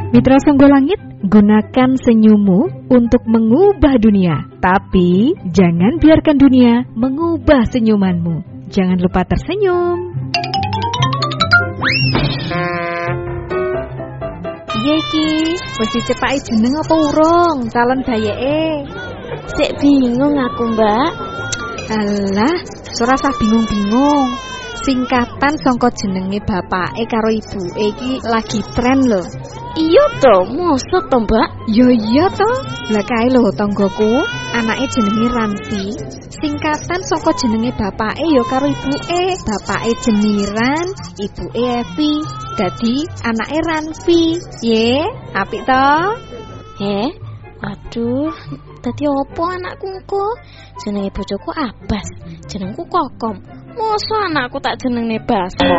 Mitra Sangga Langit, gunakan senyummu untuk mengubah dunia. Tapi jangan biarkan dunia mengubah senyumanmu. Jangan lupa tersenyum. Iya iki, wis dicepaki jeneng apa urung calon bayeke? Sik bingung aku, Mbak. Alah, ora usah bingung-bingung. Singkatan saka jenenge bapake karo ibuke iki lagi tren lho. Iya to, mosok to, Mbak? Ya iya to. Lah kae lho tanggoku, anake jenenge Ranti. Singkatan saka jenenge bapake ya karo ibuke. Bapake Jemiran, ibuke Evi. Dadi anake Ranti. Ye, apik to? Aduh, dadi opo anakku kok? Jenenge bojoku Abbas, jenengku Kokom. Mosok anakku tak jenenge Basko.